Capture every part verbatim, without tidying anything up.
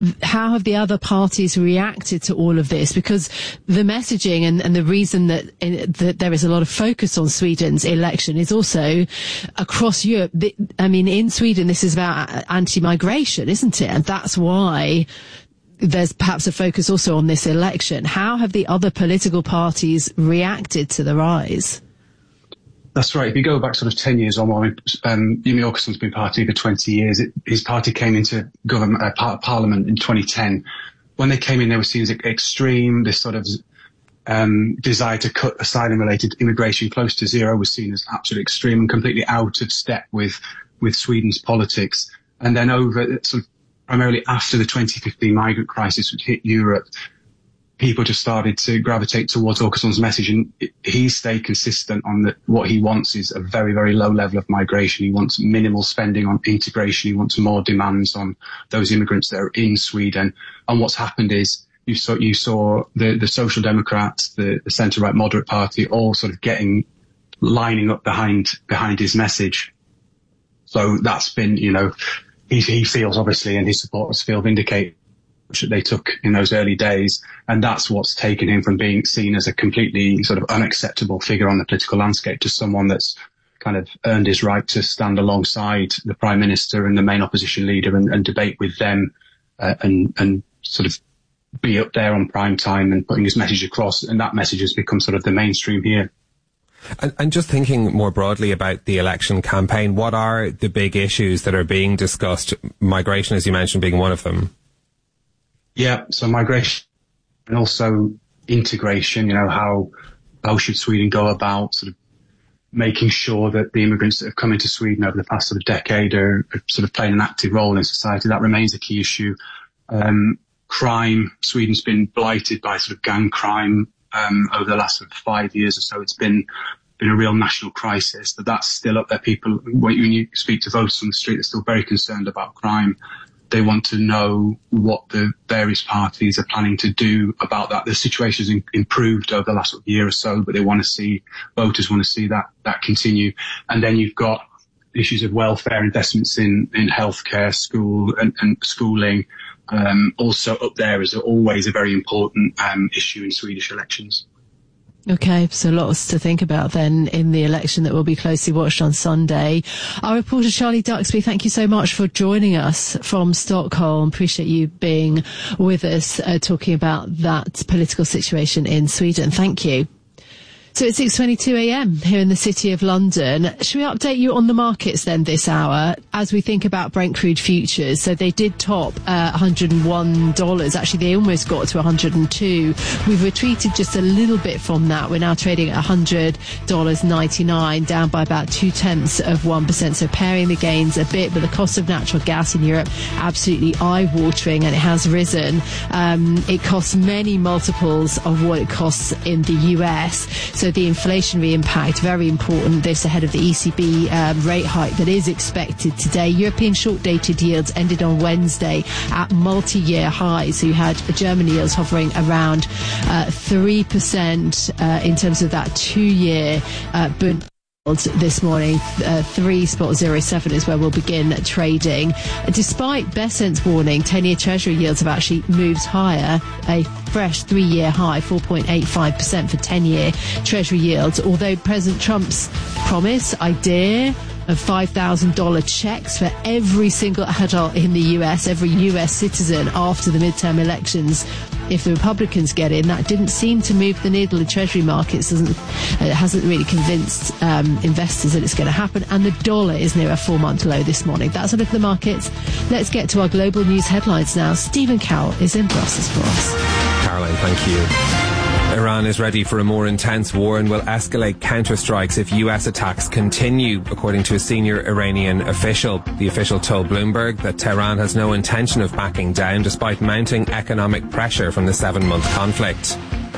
how have the other parties reacted to all of this? Because the messaging and, and the reason that, in, that there is a lot of focus on Sweden's election is also across Europe. The, I mean, in Sweden, this is about anti-migration, isn't it? And that's why there's perhaps a focus also on this election. How have the other political parties reacted to the rise? That's right. If you go back sort of ten years on, well, um, Jimmie Åkesson's been party for twenty years. It, his party came into government, uh, par- parliament in twenty ten. When they came in, they were seen as extreme. This sort of um, desire to cut asylum-related immigration close to zero was seen as absolutely extreme and completely out of step with with Sweden's politics. And then over, sort of primarily after the twenty fifteen migrant crisis which hit Europe, people just started to gravitate towards Åkesson's message, and he stayed consistent on that. What he wants is a very, very low level of migration. He wants minimal spending on integration. He wants more demands on those immigrants that are in Sweden. And what's happened is you saw, you saw the, the Social Democrats, the, the centre-right moderate party, all sort of getting, lining up behind, behind his message. So that's been, you know, he, he feels obviously, and his supporters feel vindicated that they took in those early days, and that's what's taken him from being seen as a completely sort of unacceptable figure on the political landscape to someone that's kind of earned his right to stand alongside the Prime Minister and the main opposition leader and, and debate with them uh, and, and sort of be up there on prime time and putting his message across, and that message has become sort of the mainstream here. And, and just thinking more broadly about the election campaign, what are the big issues that are being discussed? Migration, as you mentioned, being one of them. Yeah, so migration and also integration, you know, how how should Sweden go about sort of making sure that the immigrants that have come into Sweden over the past sort of decade are, are sort of playing an active role in society. That remains a key issue. Um, crime, Sweden's been blighted by sort of gang crime um, over the last sort of five years or so. It's been been a real national crisis, but that's still up there. People, when you speak to voters on the street, they're still very concerned about crime. They want to know what the various parties are planning to do about that. The situation has improved over the last year or so, but they want to see, voters want to see that, that continue. And then you've got issues of welfare, investments in, in healthcare, school and, and schooling. Um, also up there is always a very important, um, issue in Swedish elections. Okay, so lots to think about then in the election that will be closely watched on Sunday. Our reporter Charlie Duxby, thank you so much for joining us from Stockholm. Appreciate you being with us, uh, talking about that political situation in Sweden. Thank you. So it's six twenty-two a.m. here in the City of London. Should we update you on the markets then this hour as we think about Brent crude futures? So they did top uh, one hundred one dollars. Actually, they almost got to one hundred two. We've retreated just a little bit from that. We're now trading at one hundred ninety-nine, down by about two-tenths of one percent. So pairing the gains a bit, but the cost of natural gas in Europe, absolutely eye-watering, and it has risen. Um, it costs many multiples of what it costs in the U S. So the inflationary impact, very important, this ahead of the E C B um, rate hike that is expected today. European short-dated yields ended on Wednesday at multi-year highs. So you had German yields hovering around uh, three percent uh, in terms of that two-year uh, Bund this morning. uh, three point zero seven is where we'll begin trading. Despite Bessent's warning, ten-year Treasury yields have actually moved higher, a fresh three-year high, four point eight five percent for ten-year Treasury yields, although President Trump's promise, idea of five thousand dollars checks for every single adult in the U S, every U S citizen after the midterm elections, if the Republicans get in, that didn't seem to move the needle in Treasury markets. Doesn't, it hasn't really convinced um, investors that it's going to happen. And the dollar is near a four-month low this morning. That's a look at the markets. Let's get to our global news headlines now. Stephen Cowell is in Brussels for us. Caroline, thank you. Iran is ready for a more intense war and will escalate counterstrikes if U S attacks continue, according to a senior Iranian official. The official told Bloomberg that Tehran has no intention of backing down despite mounting economic pressure from the seven-month conflict.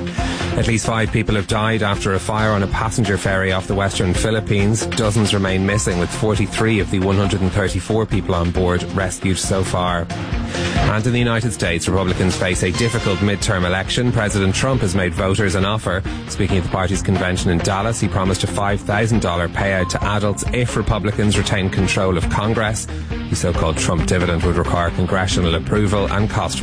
At least five people have died after a fire on a passenger ferry off the western Philippines. Dozens remain missing, with forty-three of the one hundred thirty-four people on board rescued so far. And in the United States, Republicans face a difficult midterm election. President Trump has made voters an offer. Speaking at the party's convention in Dallas, he promised a five thousand dollars payout to adults if Republicans retain control of Congress. The so-called Trump dividend would require congressional approval and cost